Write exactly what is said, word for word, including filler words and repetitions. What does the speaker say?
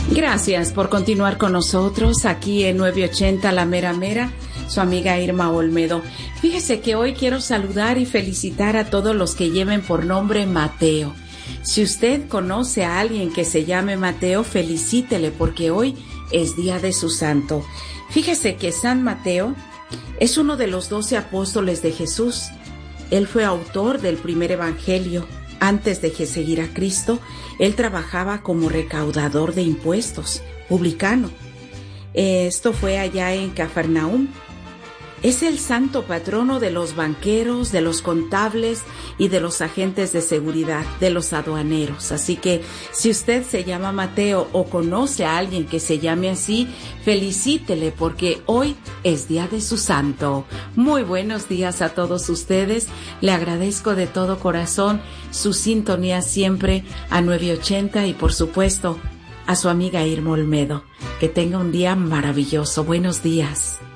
Gracias por continuar con nosotros aquí en nueve ochenta La Mera Mera, su amiga Irma Olmedo. Fíjese que hoy quiero saludar y felicitar a todos los que lleven por nombre Mateo. Si usted conoce a alguien que se llame Mateo, felicítele porque hoy es día de su santo. Fíjese que San Mateo es uno de los doce apóstoles de Jesús. Él fue autor del primer evangelio. Antes de seguir a Cristo, él trabajaba como recaudador de impuestos, publicano. Esto fue allá en Cafarnaúm. Es el santo patrono de los banqueros, de los contables y de los agentes de seguridad, de los aduaneros. Así que si usted se llama Mateo o conoce a alguien que se llame así, felicítele porque hoy es día de su santo. Muy buenos días a todos ustedes. Le agradezco de todo corazón su sintonía siempre a nueve ochenta y por supuesto a su amiga Irma Olmedo. Que tenga un día maravilloso. Buenos días.